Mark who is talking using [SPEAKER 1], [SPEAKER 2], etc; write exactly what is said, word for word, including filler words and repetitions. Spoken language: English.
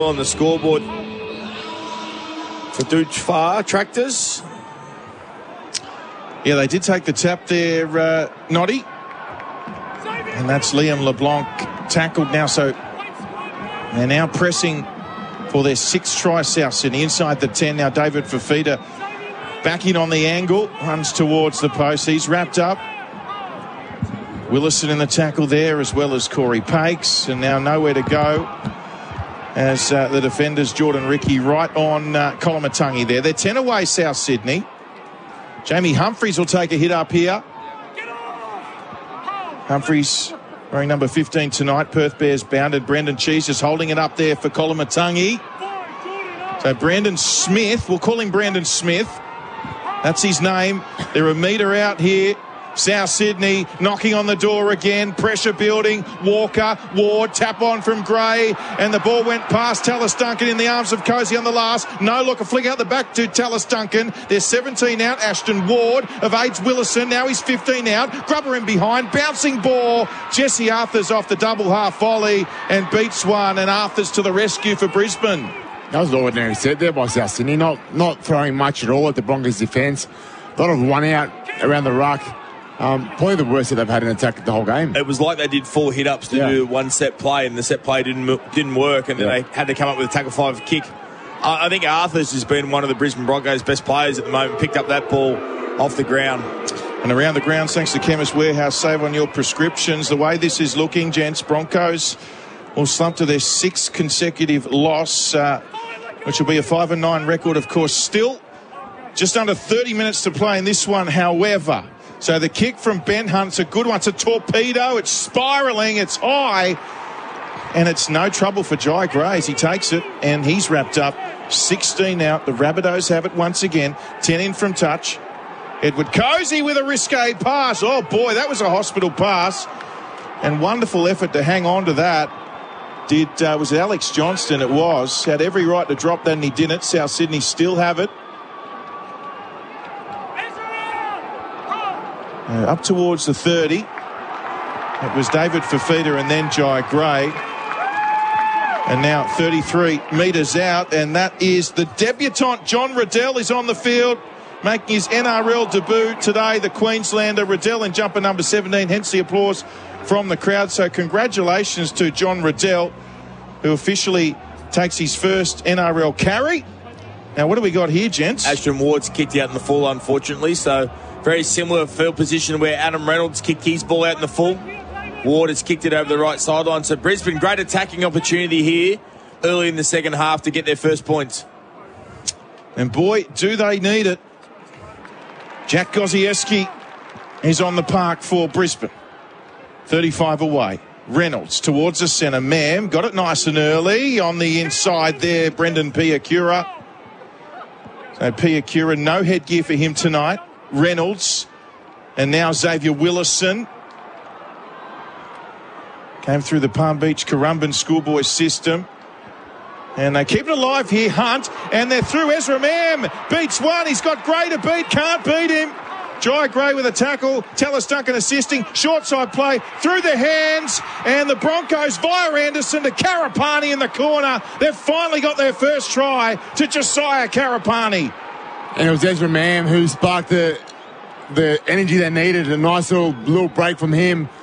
[SPEAKER 1] On the scoreboard for Dooch Far Tractors.
[SPEAKER 2] Yeah, they did take the tap there, uh, Noddy. And that's Liam LeBlanc tackled now. So they're now pressing for their sixth try, South Sydney. Inside the ten now, David Fifita back in on the angle. Runs towards the post. He's wrapped up. Willison in the tackle there, as well as Corey Pakes. And now nowhere to go as uh, the defenders, Jordan Ricky, right on uh, Colomatungi there. They're ten away, South Sydney. Jamie Humphries will take a hit up here. Humphries wearing number fifteen tonight. Perth Bears bounded. Brendan Cheese is holding it up there for Colomatungi. So Brandon Smith, we'll call him Brandon Smith. That's his name. They're a metre out here. South Sydney knocking on the door again. Pressure building. Walker, Ward, tap on from Gray. And the ball went past Tallis Duncan in the arms of Cozy on the last. No look, a flick out the back to Tallis Duncan. There's seventeen out. Ashton Ward evades Willison. Now he's fifteen out. Grubber in behind. Bouncing ball. Jesse Arthurs off the double half volley and beats one. And Arthurs to the rescue for Brisbane.
[SPEAKER 3] That was an ordinary set there by South Sydney. Not, not throwing much at all at the Broncos' defence. A lot of one out around the ruck. Um, probably the worst that they've had in attack the whole game.
[SPEAKER 1] It was like they did four hit-ups to yeah. do one set play, and the set play didn't didn't work, and yeah. then they had to come up with a tackle five kick. I, I think Arthurs has been one of the Brisbane Broncos' best players at the moment, picked up that ball off the ground.
[SPEAKER 2] And around the ground, thanks to Chemist Warehouse, save on your prescriptions. The way this is looking, gents, Broncos will slump to their sixth consecutive loss, uh, which will be a five and nine record, of course. Still just under thirty minutes to play in this one, however. So the kick from Ben Hunt's a good one. It's a torpedo. It's spiralling. It's high. And it's no trouble for Jai Grays. He takes it, and he's wrapped up. sixteen out. The Rabbitohs have it once again. ten in from touch. Edward Cozy with a risque pass. Oh, boy, that was a hospital pass. And wonderful effort to hang on to that. Did uh, was it Alex Johnston? It was. Had every right to drop that, and he didn't. South Sydney still have it. Uh, up towards the thirty. It was David Fifita and then Jai Gray. And now thirty-three metres out, and that is the debutant. John Riddell is on the field, making his N R L debut today, the Queenslander. Riddell in jumper number seventeen, hence the applause from the crowd. So congratulations to John Riddell, who officially takes his first N R L carry. Now, what do we got here, gents?
[SPEAKER 1] Ashton Ward's kicked out in the full, unfortunately, so very similar field position where Adam Reynolds kicked his ball out in the full. Ward has kicked it over the right sideline. So Brisbane, great attacking opportunity here early in the second half to get their first points.
[SPEAKER 2] And boy, do they need it. Jack Gosieski is on the park for Brisbane. thirty-five away. Reynolds towards the centre. Mam got it nice and early on the inside there. Brendan Piakura. So Piakura, no headgear for him tonight. Reynolds, and now Xavier Willison. Came through the Palm Beach Currumbin schoolboy system. And they keep it alive here, Hunt. And they're through. Ezra Mam beats one. He's got Gray to beat. Can't beat him. Jai Gray with a tackle. Tallis Duncan assisting. Short side play through the hands. And the Broncos via Anderson to Karapani in the corner. They've finally got their first try to Josiah Karapani.
[SPEAKER 3] And it was Ezra Mam who sparked the the energy they needed. A nice little little break from him.